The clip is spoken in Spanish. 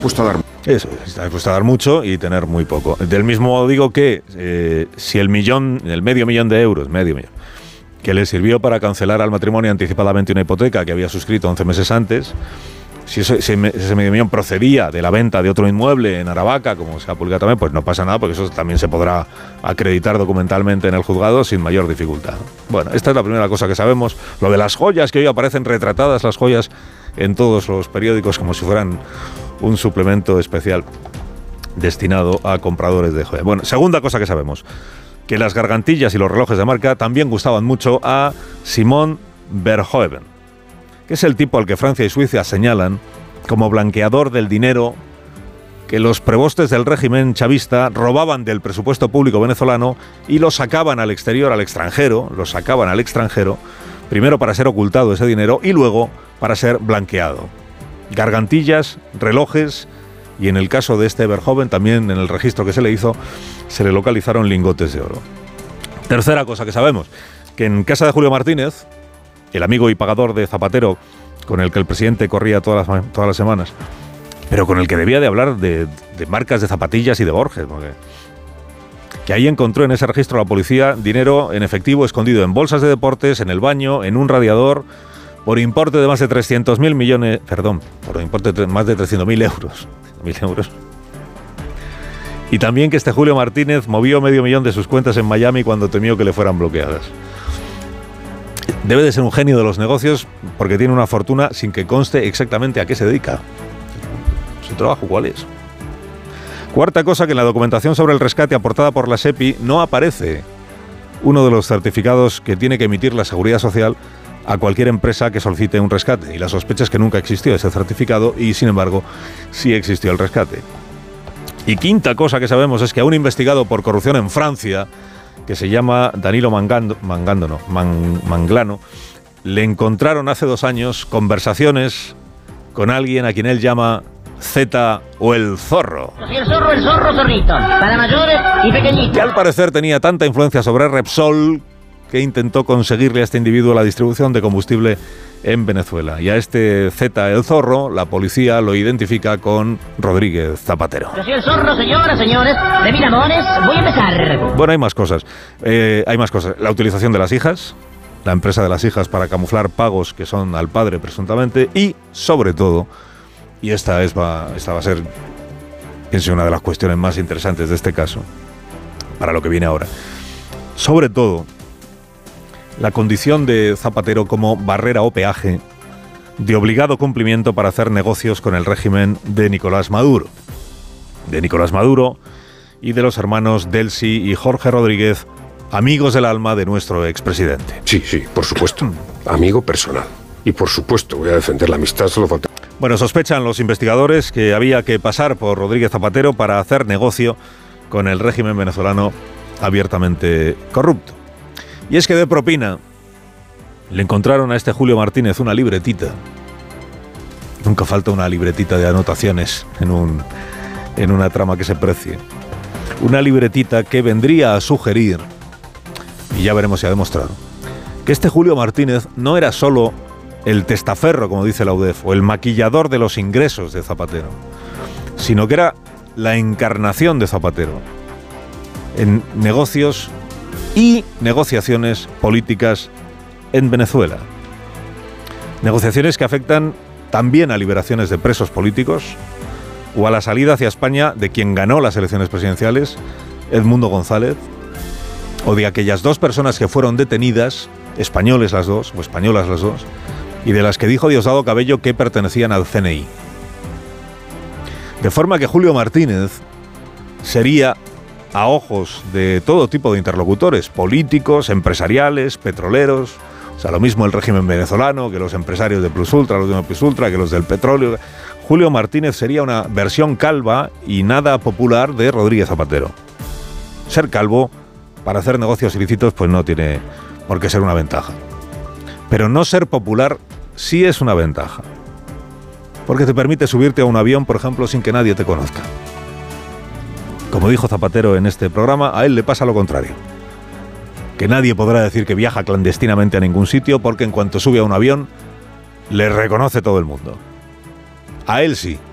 Puesto a dar. Eso, está dispuesto a dar mucho y tener muy poco. Del mismo modo digo que si el medio millón de euros, que le sirvió para cancelar al matrimonio anticipadamente una hipoteca que había suscrito 11 meses antes, si ese medio millón procedía de la venta de otro inmueble en Aravaca, como se ha publicado también, pues no pasa nada, porque eso también se podrá acreditar documentalmente en el juzgado sin mayor dificultad. Bueno, esta es la primera cosa que sabemos. Lo de las joyas, que hoy aparecen retratadas las joyas en todos los periódicos como si fueran un suplemento especial destinado a compradores de joyas. Bueno, segunda cosa que sabemos, que las gargantillas y los relojes de marca también gustaban mucho a Simón Verhoeven, que es el tipo al que Francia y Suiza señalan como blanqueador del dinero que los prebostes del régimen chavista robaban del presupuesto público venezolano y lo sacaban al exterior, al extranjero, primero para ser ocultado ese dinero y luego para ser blanqueado. Gargantillas, relojes y en el caso de este Verhoeven también en el registro que se le hizo se le localizaron lingotes de oro. Tercera cosa que sabemos, que en casa de Julio Martínez, el amigo y pagador de Zapatero con el que el presidente corría todas las semanas, pero con el que debía de hablar de marcas de zapatillas y de Borges, que ahí encontró en ese registro la policía dinero en efectivo escondido en bolsas de deportes, en el baño, en un radiador, por importe de más de 300.000 millones, por importe de más de 300.000 euros. Y también que este Julio Martínez movió medio millón de sus cuentas en Miami cuando temió que le fueran bloqueadas. Debe de ser un genio de los negocios porque tiene una fortuna sin que conste exactamente a qué se dedica. ¿Su trabajo cuál es? Cuarta cosa, que en la documentación sobre el rescate aportada por la SEPI no aparece uno de los certificados que tiene que emitir la Seguridad Social a cualquier empresa que solicite un rescate. Y la sospecha es que nunca existió ese certificado y, sin embargo, sí existió el rescate. Y quinta cosa que sabemos es que a un investigado por corrupción en Francia, que se llama Danilo Manglano, le encontraron hace 2 años conversaciones con alguien a quien él llama Z o el Zorro. El zorro, zorrito, para mayores y pequeñitos. Que al parecer tenía tanta influencia sobre Repsol que intentó conseguirle a este individuo la distribución de combustible en Venezuela. Y a este Z el Zorro, la policía lo identifica con Rodríguez Zapatero. Yo soy el Zorro, señoras, señores, de Miramones. Voy a empezar. Bueno, hay más cosas. La utilización de las hijas, la empresa de las hijas para camuflar pagos que son al padre presuntamente, y sobre todo, y esta va a ser, pienso, una de las cuestiones más interesantes de este caso, para lo que viene ahora, sobre todo, la condición de Zapatero como barrera o peaje de obligado cumplimiento para hacer negocios con el régimen de Nicolás Maduro. Y de los hermanos Delcy y Jorge Rodríguez, amigos del alma de nuestro expresidente. Sí, por supuesto. Amigo personal. Y por supuesto voy a defender la amistad, solo falta. Bueno, sospechan los investigadores que había que pasar por Rodríguez Zapatero para hacer negocio con el régimen venezolano abiertamente corrupto. Y es que de propina le encontraron a este Julio Martínez una libretita. Nunca falta una libretita de anotaciones en una trama que se precie. Una libretita que vendría a sugerir, y ya veremos si ha demostrado, que este Julio Martínez no era solo el testaferro, como dice la UDEF, o el maquillador de los ingresos de Zapatero, sino que era la encarnación de Zapatero en negocios y negociaciones políticas en Venezuela. Negociaciones que afectan también a liberaciones de presos políticos o a la salida hacia España de quien ganó las elecciones presidenciales, Edmundo González, o de aquellas 2 personas que fueron detenidas, españoles las dos, o españolas las dos, y de las que dijo Diosdado Cabello que pertenecían al CNI. De forma que Julio Martínez sería, a ojos de todo tipo de interlocutores, políticos, empresariales, petroleros, o sea, lo mismo el régimen venezolano que los empresarios de Plus Ultra, los de Plus Ultra, que los del petróleo. Julio Martínez sería una versión calva y nada popular de Rodríguez Zapatero. Ser calvo para hacer negocios ilícitos pues no tiene por qué ser una ventaja. Pero no ser popular sí es una ventaja. Porque te permite subirte a un avión, por ejemplo, sin que nadie te conozca. Como dijo Zapatero en este programa, a él le pasa lo contrario. Que nadie podrá decir que viaja clandestinamente a ningún sitio porque en cuanto sube a un avión, le reconoce todo el mundo. A él sí.